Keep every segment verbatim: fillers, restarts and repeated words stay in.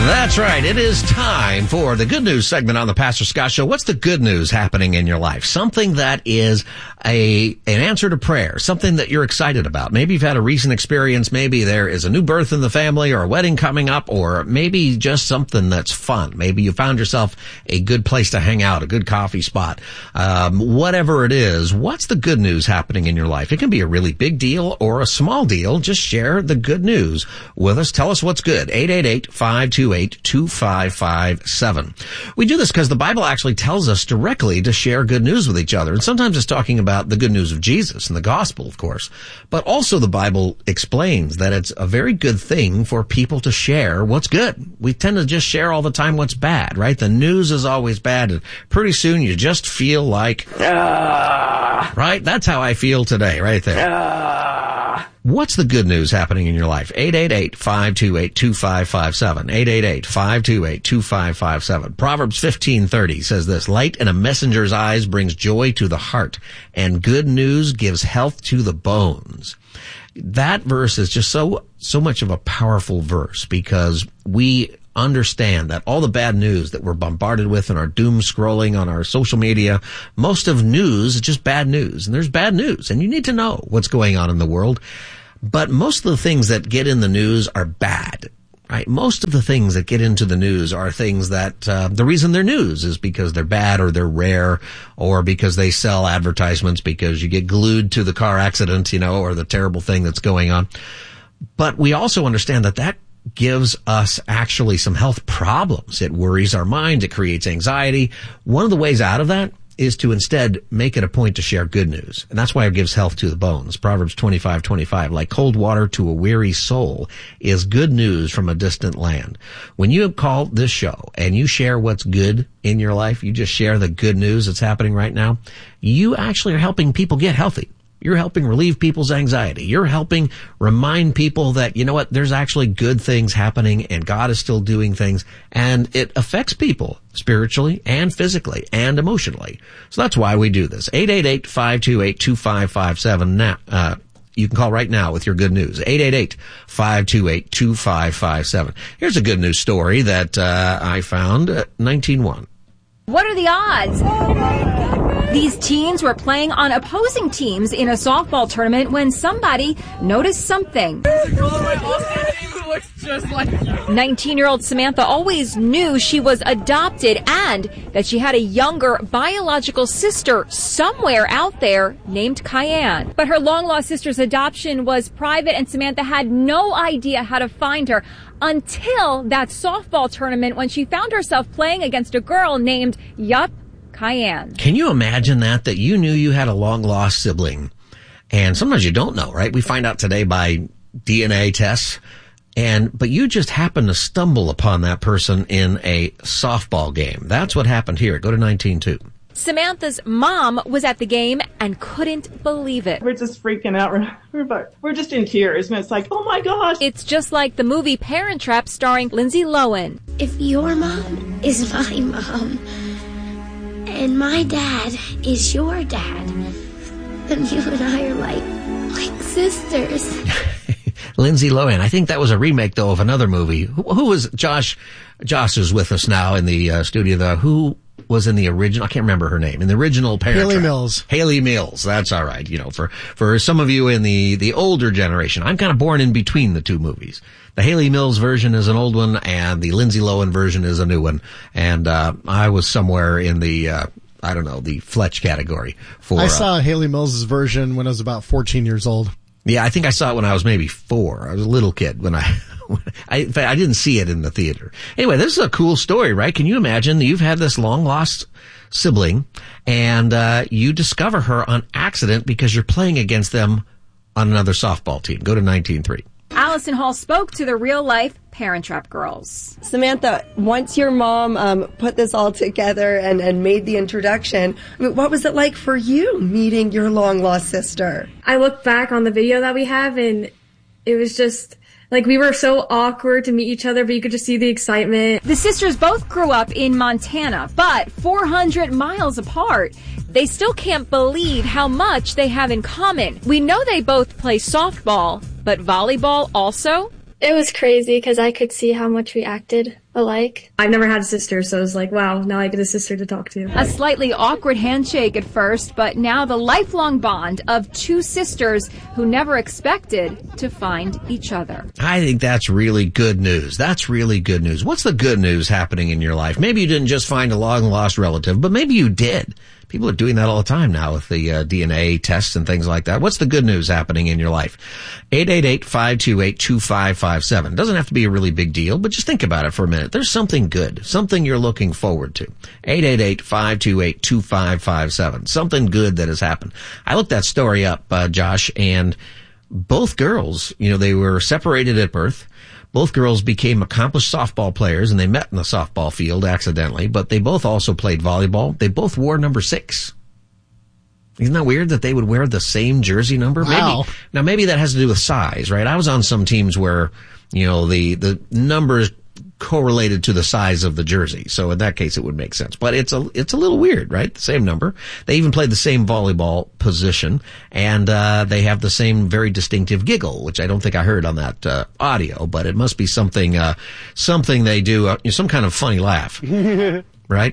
That's right. It is time for the good news segment on the Pastor Scott Show. What's the good news happening in your life? Something that is a an answer to prayer, something that you're excited about. Maybe you've had a recent experience. Maybe there is a new birth in the family or a wedding coming up, or maybe just something that's fun. Maybe you found yourself a good place to hang out, a good coffee spot. Um, whatever it is, what's the good news happening in your life? It can be a really big deal or a small deal. Just share the good news with us. Tell us what's good. eight eight eight, five two eight, two five five seven. We do this because the Bible actually tells us directly to share good news with each other. And sometimes it's talking about the good news of Jesus and the gospel, of course. But also the Bible explains that it's a very good thing for people to share what's good. We tend to just share all the time what's bad, right? The news is always bad. And pretty soon you just feel like, ah, right? That's how I feel today, right there. Ah. What's the good news happening in your life? eight eight eight, five two eight, two five five seven. eight eight eight, five two eight, two five five seven. Proverbs fifteen thirty says this: light in a messenger's eyes brings joy to the heart, and good news gives health to the bones. That verse is just so, so much of a powerful verse, because we understand that all the bad news that we're bombarded with in our doom scrolling on our social media, most of news is just bad news. And there's bad news, and you need to know what's going on in the world. But most of the things that get in the news are bad, right? Most of the things that get into the news are things that uh, the reason they're news is because they're bad, or they're rare, or because they sell advertisements, because you get glued to the car accident, you know, or the terrible thing that's going on. But we also understand that that gives us actually some health problems. It worries our mind. It creates anxiety. One of the ways out of that is to instead make it a point to share good news. And that's why it gives health to the bones. Proverbs twenty-five twenty-five, like cold water to a weary soul is good news from a distant land. When you call this show and you share what's good in your life, you just share the good news that's happening right now, you actually are helping people get healthy. You're helping relieve people's anxiety. You're helping remind people that, you know what, there's actually good things happening, and God is still doing things, and it affects people spiritually and physically and emotionally. So that's why we do this. eight eight eight, five two eight, two five five seven. Now, uh, you can call right now with your good news. eight eight eight, five two eight, two five five seven. Here's a good news story that uh, I found at nineteen one. What are the odds? These teens were playing on opposing teams in a softball tournament when somebody noticed something. nineteen-year-old Samantha always knew she was adopted and that she had a younger biological sister somewhere out there named Cayenne. But her long-lost sister's adoption was private, and Samantha had no idea how to find her until that softball tournament, when she found herself playing against a girl named, yup, Cayenne. Can you imagine that, that you knew you had a long-lost sibling? And sometimes you don't know, right? We find out today by D N A tests. And, but you just happened to stumble upon that person in a softball game. That's what happened here. Go to nineteen two. Samantha's mom was at the game and couldn't believe it. We're just freaking out. We're, we're just in tears. And it's like, oh my gosh. It's just like the movie Parent Trap starring Lindsay Lohan. If your mom is my mom and my dad is your dad, then you and I are like, like sisters. Lindsay Lohan. I think that was a remake, though, of another movie. Who, who was Josh? Josh is with us now in the uh, studio. The, who was in the original? I can't remember her name. In the original Parent Haley Trap. Mills. Haley Mills. That's all right. You know, for for some of you in the the older generation, I'm kind of born in between the two movies. The Haley Mills version is an old one, and the Lindsay Lohan version is a new one. And uh I was somewhere in the uh I don't know, the Fletch category. For I saw uh, Haley Mills' version when I was about fourteen years old. Yeah, I think I saw it when I was maybe four. I was a little kid when I, I, in fact, I didn't see it in the theater. Anyway, this is a cool story, right? Can you imagine that you've had this long lost sibling and, uh, you discover her on accident because you're playing against them on another softball team. Go to nineteen three. Allison Hall spoke to the real-life Parent Trap girls. Samantha, once your mom um, put this all together and, and made the introduction, I mean, what was it like for you meeting your long-lost sister? I look back on the video that we have, and it was just, like, we were so awkward to meet each other, but you could just see the excitement. The sisters both grew up in Montana, but four hundred miles apart. They still can't believe how much they have in common. We know they both play softball, but volleyball also? It was crazy because I could see how much we acted alike. I've never had a sister, so it was like, wow, now I get a sister to talk to. A slightly awkward handshake at first, but now the lifelong bond of two sisters who never expected to find each other. I think that's really good news. That's really good news. What's the good news happening in your life? Maybe you didn't just find a long-lost relative, but maybe you did. People are doing that all the time now with the uh, D N A tests and things like that. What's the good news happening in your life? eight eight eight, five two eight, two five five seven. Doesn't have to be a really big deal, but just think about it for a minute. There's something good, something you're looking forward to. eight eight eight, five two eight, two five five seven. Something good that has happened. I looked that story up, uh, Josh, and both girls, you know, they were separated at birth. Both girls became accomplished softball players, and they met in the softball field accidentally, but they both also played volleyball. They both wore number six. Isn't that weird that they would wear the same jersey number? Wow. Maybe, now, maybe that has to do with size, right? I was on some teams where, you know, the, the numbers correlated to the size of the jersey. So in that case, it would make sense. But it's a, it's a little weird, right? The same number. They even played the same volleyball position, and, uh, they have the same very distinctive giggle, which I don't think I heard on that, uh, audio, but it must be something, uh, something they do, uh, some kind of funny laugh. Right?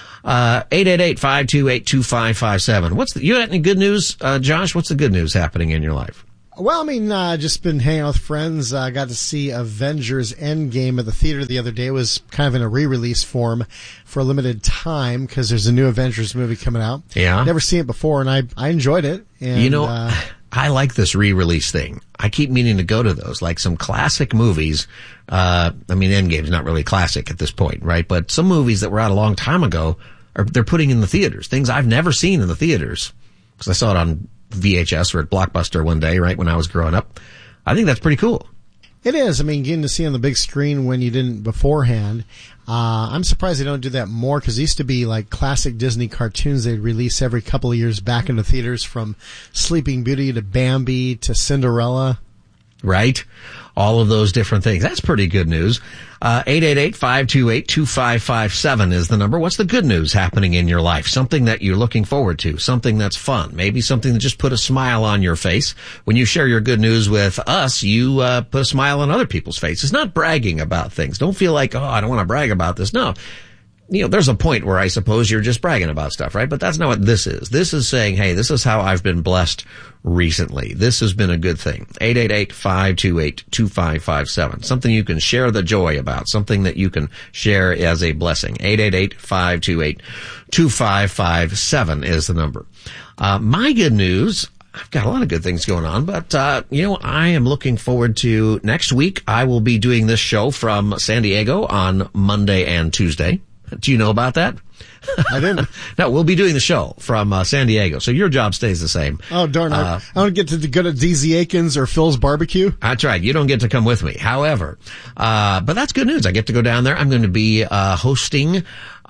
Uh, eight eight eight, five two eight, two five five seven. What's the, you got any good news, uh, Josh? What's the good news happening in your life? Well, I mean, uh, just been hanging out with friends. I uh, got to see Avengers Endgame at the theater the other day. It was kind of in a re-release form for a limited time because there's a new Avengers movie coming out. Yeah. Never seen it before, and I, I enjoyed it. And, you know, uh, I like this re-release thing. I keep meaning to go to those, like some classic movies. Uh, I mean, Endgame's not really classic at this point, right? But some movies that were out a long time ago, are they're putting in the theaters. Things I've never seen in the theaters because I saw it on V H S or at Blockbuster one day, right, when I was growing up. I think that's pretty cool. It is. I mean, getting to see on the big screen when you didn't beforehand. Uh, I'm surprised they don't do that more because it used to be like classic Disney cartoons they'd release every couple of years back into theaters, from Sleeping Beauty to Bambi to Cinderella. Right? All of those different things. That's pretty good news. Uh, eight eight eight, five two eight, two five five seven is the number. What's the good news happening in your life? Something that you're looking forward to. Something that's fun. Maybe something that just put a smile on your face. When you share your good news with us, you, uh, put a smile on other people's faces. It's not bragging about things. Don't feel like, oh, I don't want to brag about this. No. You know, there's a point where I suppose you're just bragging about stuff, right? But that's not what this is. This is saying, hey, this is how I've been blessed recently. This has been a good thing. eight eight eight, five two eight, two five five seven. Something you can share the joy about. Something that you can share as a blessing. eight eight eight, five two eight, two five five seven is the number. Uh, my good news, I've got a lot of good things going on, but, uh, you know, I am looking forward to next week. I will be doing this show from San Diego on Monday and Tuesday. Do you know about that? I didn't. No, we'll be doing the show from uh, San Diego, so your job stays the same. Oh, darn. Uh, I don't get to go to D Z Aikens or Phil's Barbecue. That's right. You don't get to come with me. However, uh, but that's good news. I get to go down there. I'm going to be uh, hosting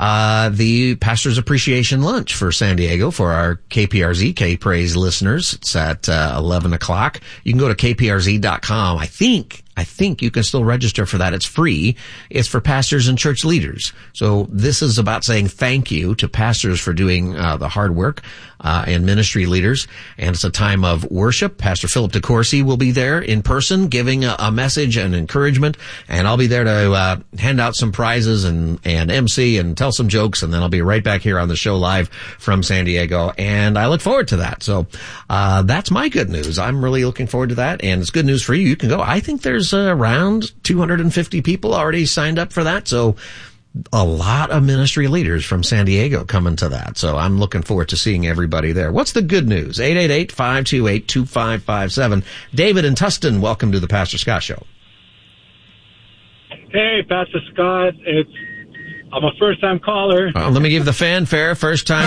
uh the Pastor's Appreciation Lunch for San Diego for our K P R Z, K-Praise listeners. It's at uh, eleven o'clock. You can go to K P R Z dot com. I think I think you can still register for that. It's free. It's for pastors and church leaders. So this is about saying thank you to pastors for doing uh, the hard work, uh, and ministry leaders. And it's a time of worship. Pastor Philip DeCourcy will be there in person giving a, a message and encouragement. And I'll be there to uh, hand out some prizes and, and M C and tell some jokes. And then I'll be right back here on the show live from San Diego. And I look forward to that. So uh that's my good news. I'm really looking forward to that. And it's good news for you. You can go. I think there's uh, around two hundred fifty people already signed up for that. So a lot of ministry leaders from San Diego coming to that. So I'm looking forward to seeing everybody there. What's the good news? eight eight eight, five two eight, two five five seven. David in Tustin, welcome to the Pastor Scott Show. Hey, Pastor Scott. It's I'm a first-time caller. Uh, let me give the fanfare. First-time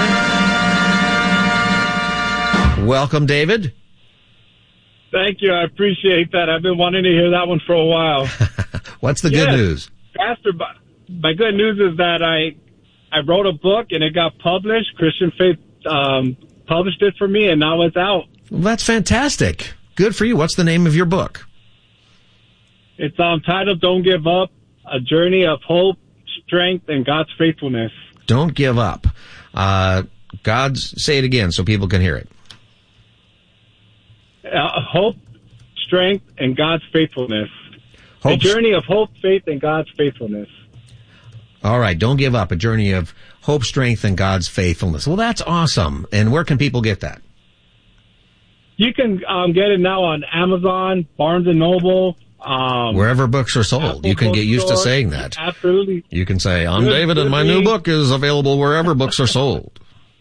caller. Welcome, David. Thank you. I appreciate that. I've been wanting to hear that one for a while. What's the yes, good news? Pastor, my good news is that I I wrote a book and it got published. Christian Faith um, published it for me, and now it's out. Well, that's fantastic. Good for you. What's the name of your book? It's um, titled Don't Give Up, A Journey of Hope, Strength, and God's Faithfulness. Don't give up. Uh, God's, say it again so people can hear it. Uh, hope, strength, and God's faithfulness. A journey of hope, faith, and God's faithfulness. All right, don't give up. A journey of hope, strength, and God's faithfulness. Well, that's awesome. And where can people get that? You can um, get it now on Amazon, Barnes and Noble. Um, Wherever books are sold. Apple you can get used store. to saying that. Absolutely. You can say, I'm Good, David and my new book is available wherever books are sold.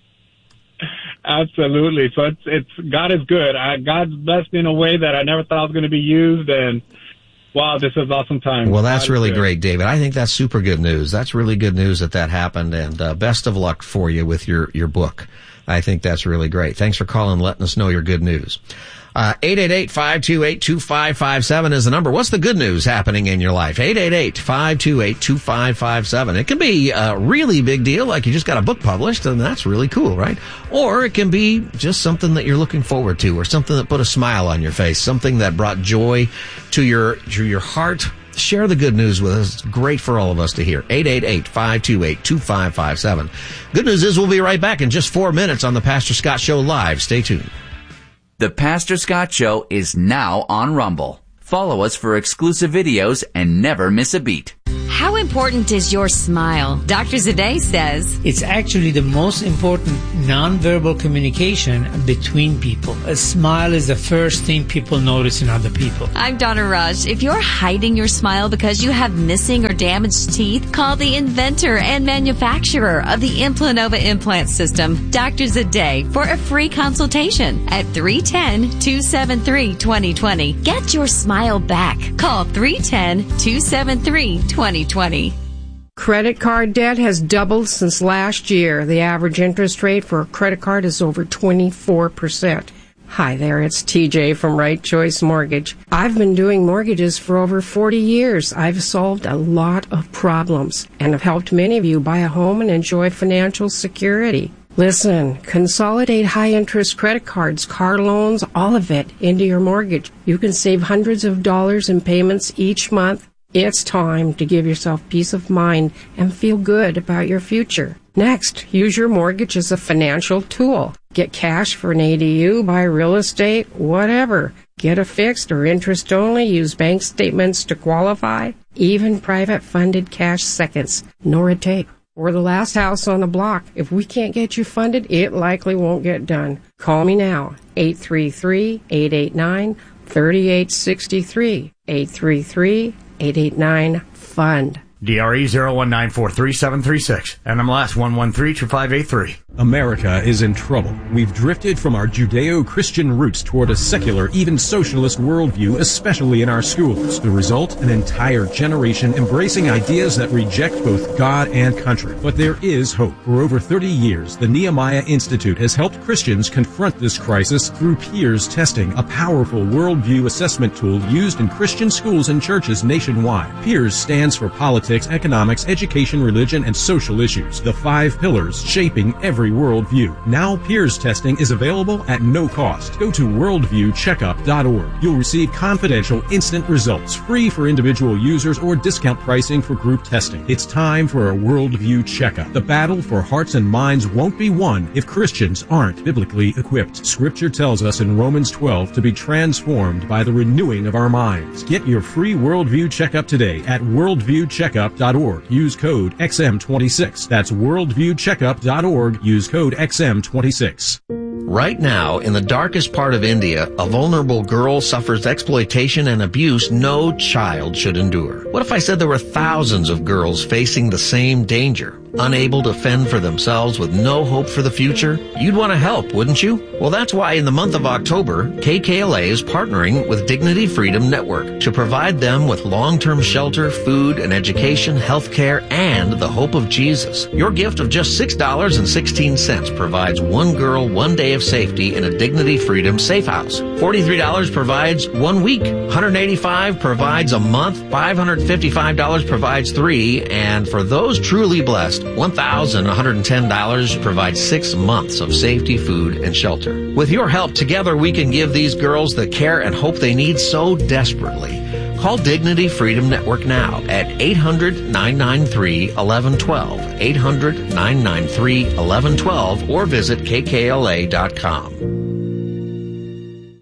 Absolutely. So it's, it's, God is good. I, God's blessed me in a way that I never thought I was going to be used, and wow, this is awesome time. Well, that's really great, David. I think that's super good news. That's really good news that that happened, and uh, best of luck for you with your, your book. I think that's really great. Thanks for calling and letting us know your good news. Uh, eight eight eight, five two eight, two five five seven is the number. What's the good news happening in your life? eight eight eight, five two eight, two five five seven. It can be a really big deal, like you just got a book published, and that's really cool, right? Or it can be just something that you're looking forward to, or something that put a smile on your face, something that brought joy to your, to your heart. Share the good news with us. It's great for all of us to hear. eight eight eight, five two eight, two five five seven. Good news is we'll be right back in just four minutes on the Pastor Scott Show Live. Stay tuned. The Pastor Scott Show is now on Rumble. Follow us for exclusive videos and never miss a beat. How important is your smile? Doctor Zadeh says it's actually the most important nonverbal communication between people. A smile is the first thing people notice in other people. I'm Donna Rush. If you're hiding your smile because you have missing or damaged teeth, call the inventor and manufacturer of the Implanova implant system, Doctor Zadeh, for a free consultation at three one zero, two seven three, two zero two zero. Get your smile back. Call three one zero, two seven three, two zero two zero. Credit card debt has doubled since last year. The average interest rate for a credit card is over twenty-four percent. Hi there, it's T J from Right Choice Mortgage. I've been doing mortgages for over forty years. I've solved a lot of problems and have helped many of you buy a home and enjoy financial security. Listen, consolidate high-interest credit cards, car loans, all of it into your mortgage. You can save hundreds of dollars in payments each month. It's time to give yourself peace of mind and feel good about your future. Next, use your mortgage as a financial tool. Get cash for an A D U, buy real estate, whatever. Get a fixed or interest only, use bank statements to qualify. Even private funded cash seconds. Nora Tape. We're the last house on the block. If we can't get you funded, it likely won't get done. Call me now, eight three three, eight eight nine, three eight six three, eight three three, eight eight nine, FUND. D R E zero one nine four three seven three six. N M L S one one three two five eight three. America is in trouble. We've drifted from our Judeo-Christian roots toward a secular, even socialist worldview, especially in our schools. The result? An entire generation embracing ideas that reject both God and country. But there is hope. For over thirty years, the Nehemiah Institute has helped Christians confront this crisis through peers testing, a powerful worldview assessment tool used in Christian schools and churches nationwide. Peers stands for politics, economics, education, religion, and social issues. The five pillars shaping every worldview. Now peers testing is available at no cost. Go to worldview checkup dot org. You'll receive confidential, instant results, free for individual users or discount pricing for group testing. It's time for a worldview checkup. The battle for hearts and minds won't be won if Christians aren't biblically equipped. Scripture tells us in Romans twelve to be transformed by the renewing of our minds. Get your free worldview checkup today at worldview checkup dot org. Use code X M twenty-six. That's worldview checkup dot org. Use code X M twenty-six. Right now, in the darkest part of India, a vulnerable girl suffers exploitation and abuse no child should endure. What if I said there were thousands of girls facing the same danger, unable to fend for themselves with no hope for the future? You'd want to help, wouldn't you? Well, that's why in the month of October, K K L A is partnering with Dignity Freedom Network to provide them with long-term shelter, food, and education, health care, and the hope of Jesus. Your gift of just six dollars and sixteen cents provides one girl one day of safety in a Dignity Freedom safe house. forty-three dollars provides one week. one hundred eighty-five dollars provides a month. five hundred fifty-five dollars provides three. And for those truly blessed, one thousand one hundred ten dollars provides six months of safety, food, and shelter. With your help, together we can give these girls the care and hope they need so desperately. Call Dignity Freedom Network now at eight hundred, nine nine three, one one one two, eight hundred, nine nine three, one one one two, or visit K K L A dot com.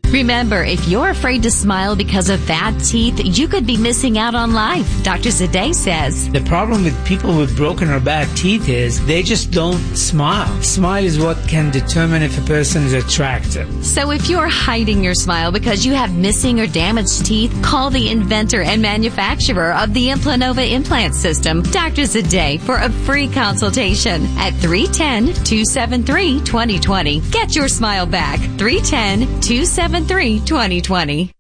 Remember, if you're afraid to smile because of bad teeth, you could be missing out on life. Doctor Zade says. The problem with people with broken or bad teeth is they just don't smile. Smile is what can determine if a person is attractive. So if you're hiding your smile because you have missing or damaged teeth, call the inventor and manufacturer of the Implanova implant system, Doctor Zade, for a free consultation at three one zero, two seven three, two zero two zero. Get your smile back. three one zero, two seven three, two zero two zero.